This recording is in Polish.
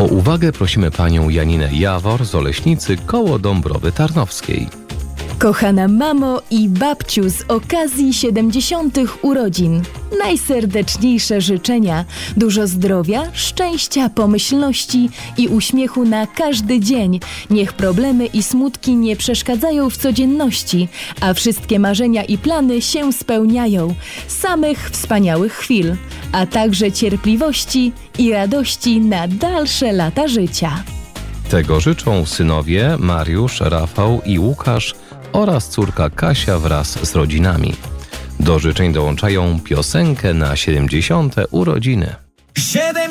O uwagę prosimy panią Janinę Jawor z Oleśnicy koło Dąbrowy Tarnowskiej. Kochana mamo i babciu, z okazji 70. urodzin najserdeczniejsze życzenia, dużo zdrowia, szczęścia, pomyślności i uśmiechu na każdy dzień. Niech problemy i smutki nie przeszkadzają w codzienności, a wszystkie marzenia i plany się spełniają. Samych wspaniałych chwil, a także cierpliwości i radości na dalsze lata życia. Tego życzą synowie Mariusz, Rafał i Łukasz oraz córka Kasia wraz z rodzinami. Do życzeń dołączają piosenkę na 70. urodziny.